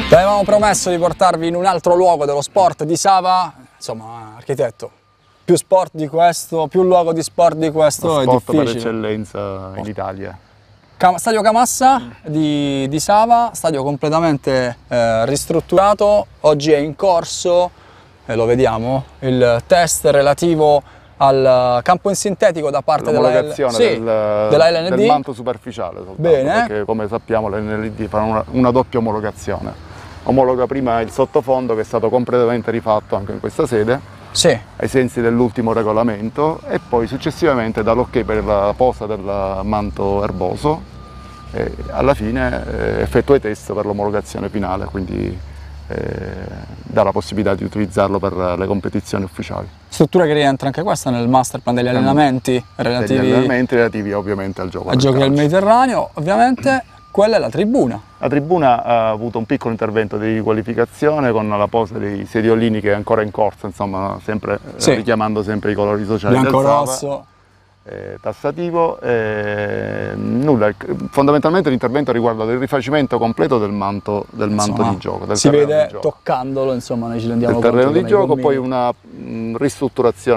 Vi avevamo promesso di portarvi in un altro luogo dello sport di Sava, insomma, architetto, più sport di questo, più luogo di sport di questo è sport difficile. per eccellenza in Italia. Stadio Camassa di Sava, stadio completamente ristrutturato, oggi è in corso, lo vediamo, il test relativo al campo in sintetico da parte della LND. Del manto superficiale soltanto. Bene. Perché come sappiamo l'NLD fa una doppia omologazione. Omologa prima il sottofondo che è stato completamente rifatto anche in questa sede, Sì. ai sensi dell'ultimo regolamento, e poi successivamente dà l'ok per la posa del manto erboso e alla fine effettua i test per l'omologazione finale, quindi dà la possibilità di utilizzarlo per le competizioni ufficiali. Struttura che rientra anche questa nel master plan degli allenamenti relativi ovviamente al gioco ai giochi del Mediterraneo. Ovviamente quella è la tribuna. La tribuna ha avuto un piccolo intervento di riqualificazione con la posa dei sediolini che è ancora in corso, insomma, sempre richiamando sempre i colori sociali bianco-rosso, tassativo. Nulla, fondamentalmente l'intervento riguarda il rifacimento completo del manto di gioco. Si vede toccandolo, insomma, noi ci rendiamo del conto. terreno di gioco, poi una ristrutturazione